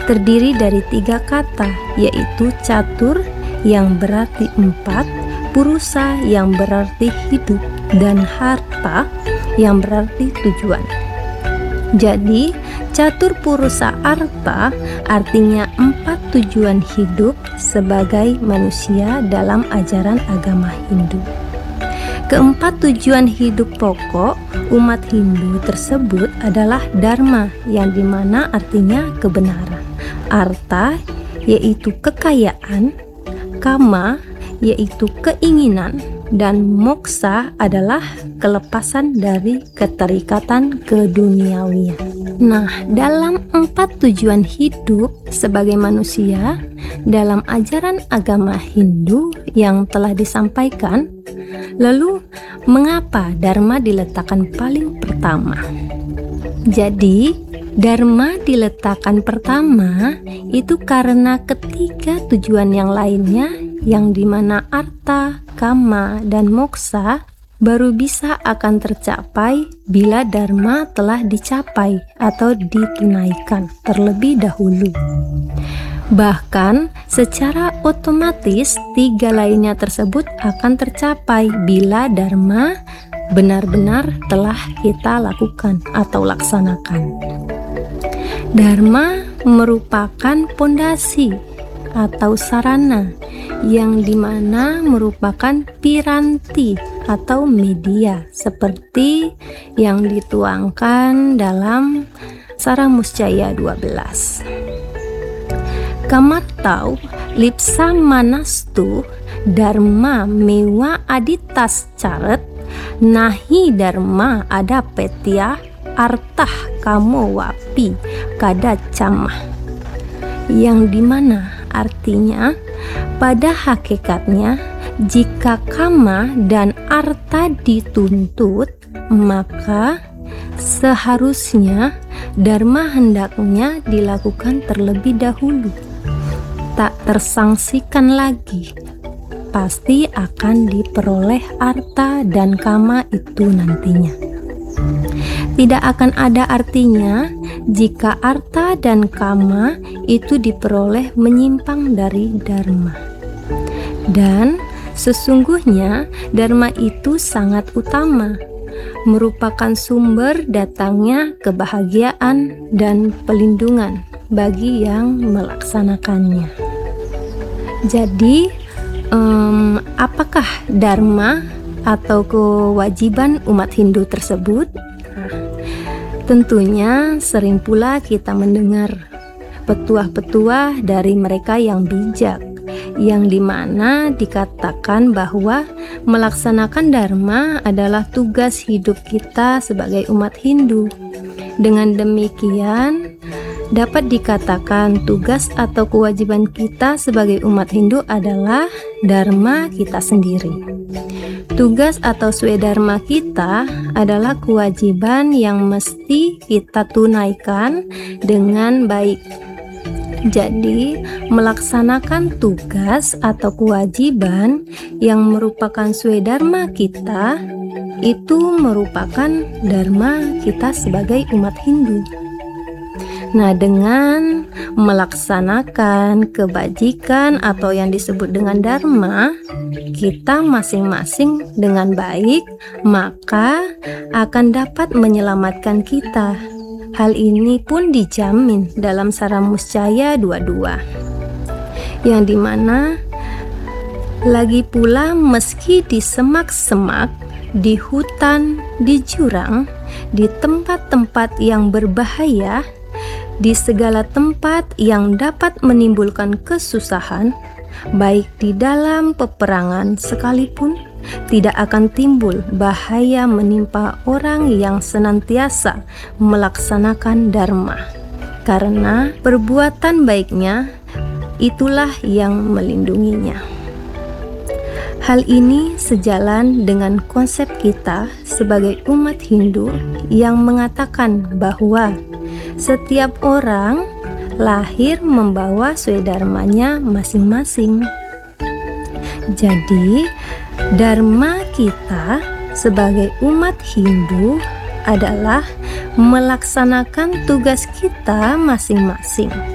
terdiri dari 3 kata, yaitu catur yang berarti 4, purusa yang berarti hidup, dan harta yang berarti tujuan. Jadi, catur purusa arta artinya 4 tujuan hidup sebagai manusia dalam ajaran agama Hindu. Keempat tujuan hidup pokok umat Hindu tersebut adalah dharma, yang dimana artinya kebenaran, arta yaitu kekayaan, kama yaitu keinginan, dan moksa adalah kelepasan dari keterikatan keduniawian. Nah, dalam 4 tujuan hidup sebagai manusia dalam ajaran agama Hindu yang telah disampaikan, lalu mengapa dharma diletakkan paling pertama? Jadi, dharma diletakkan pertama itu karena ketiga tujuan yang lainnya, yang dimana arta, kama, dan moksa baru bisa akan tercapai bila dharma telah dicapai atau ditunaikan terlebih dahulu. Bahkan secara otomatis 3 lainnya tersebut akan tercapai bila dharma benar-benar telah kita lakukan atau laksanakan. Dharma merupakan pondasi atau sarana yang dimana merupakan piranti atau media seperti yang dituangkan dalam Saramuscaya 12. Kamatau lipsa manastu dharma mewa aditas caret nahi dharma ada petya artah kamo wapi kada camah, yang dimana artinya pada hakikatnya jika kama dan arta dituntut, maka seharusnya dharma hendaknya dilakukan terlebih dahulu, tak tersangsikan lagi. Pasti akan diperoleh arta dan kama itu nantinya. Tidak akan ada artinya jika arta dan kama itu diperoleh menyimpang dari dharma. Dan sesungguhnya dharma itu sangat utama, merupakan sumber datangnya kebahagiaan dan pelindungan bagi yang melaksanakannya. Jadi, apakah dharma atau kewajiban umat Hindu tersebut? Tentunya sering pula kita mendengar petuah-petuah dari mereka yang bijak, yang dimana dikatakan bahwa melaksanakan dharma adalah tugas hidup kita sebagai umat Hindu. Dengan demikian, dapat dikatakan tugas atau kewajiban kita sebagai umat Hindu adalah dharma kita sendiri. Tugas atau swedharma kita adalah kewajiban yang mesti kita tunaikan dengan baik. Jadi, melaksanakan tugas atau kewajiban yang merupakan swedharma kita itu merupakan dharma kita sebagai umat Hindu. Nah, dengan melaksanakan kebajikan atau yang disebut dengan dharma kita masing-masing dengan baik, maka akan dapat menyelamatkan kita. Hal ini pun dijamin dalam Saramuscaya 22, yang dimana lagi pula meski di semak-semak, di hutan, di jurang, di tempat-tempat yang berbahaya, di segala tempat yang dapat menimbulkan kesusahan, baik di dalam peperangan sekalipun, tidak akan timbul bahaya menimpa orang yang senantiasa melaksanakan dharma, karena perbuatan baiknya itulah yang melindunginya. Hal ini sejalan dengan konsep kita sebagai umat Hindu yang mengatakan bahwa setiap orang lahir membawa swedharmanya masing-masing. Jadi, dharma kita sebagai umat Hindu adalah melaksanakan tugas kita masing-masing.